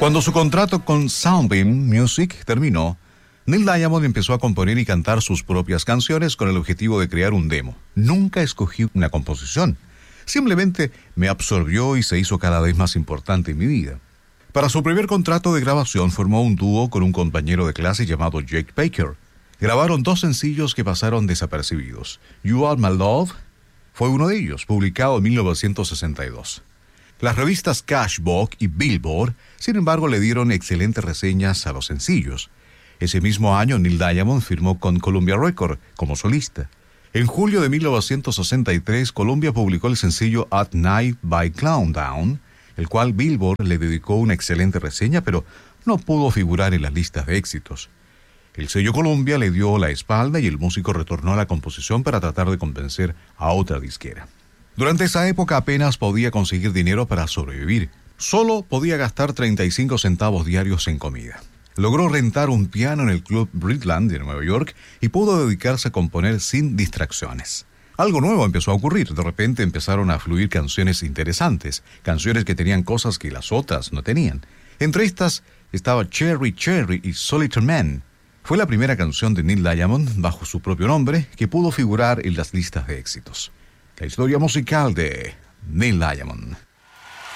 Cuando su contrato con Soundbeam Music terminó, Neil Diamond empezó a componer y cantar sus propias canciones con el objetivo de crear un demo. Nunca escogí una composición. Simplemente me absorbió y se hizo cada vez más importante en mi vida. Para su primer contrato de grabación formó un dúo con un compañero de clase llamado Jake Baker. Grabaron 2 sencillos que pasaron desapercibidos. You Are My Love fue uno de ellos, publicado en 1962. Las revistas Cashbox y Billboard, sin embargo, le dieron excelentes reseñas a los sencillos. Ese mismo año, Neil Diamond firmó con Columbia Records como solista. En julio de 1963, Columbia publicó el sencillo At Night by Countdown, el cual Billboard le dedicó una excelente reseña, pero no pudo figurar en las listas de éxitos. El sello Columbia le dio la espalda y el músico retornó a la composición para tratar de convencer a otra disquera. Durante esa época apenas podía conseguir dinero para sobrevivir. Solo podía gastar 35 centavos diarios en comida. Logró rentar un piano en el Club Bridgeland de Nueva York y pudo dedicarse a componer sin distracciones. Algo nuevo empezó a ocurrir. De repente empezaron a fluir canciones interesantes, canciones que tenían cosas que las otras no tenían. Entre estas estaba Cherry Cherry y Solitaire Man. Fue la primera canción de Neil Diamond bajo su propio nombre que pudo figurar en las listas de éxitos. La historia musical de Neil Diamond.